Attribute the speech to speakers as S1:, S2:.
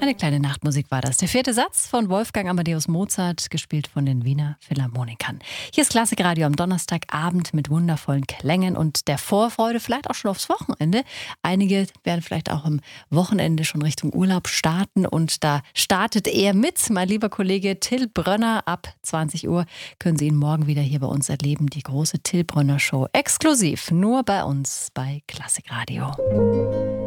S1: Eine kleine Nachtmusik war das. Der vierte Satz von Wolfgang Amadeus Mozart, gespielt von den Wiener Philharmonikern. Hier ist Klassikradio am Donnerstagabend mit wundervollen Klängen und der Vorfreude vielleicht auch schon aufs Wochenende. Einige werden vielleicht auch am Wochenende schon Richtung Urlaub starten und da startet er mit. Mein lieber Kollege Till Brönner, ab 20 Uhr können Sie ihn morgen wieder hier bei uns erleben. Die große Till Brönner Show, exklusiv nur bei uns bei Klassikradio.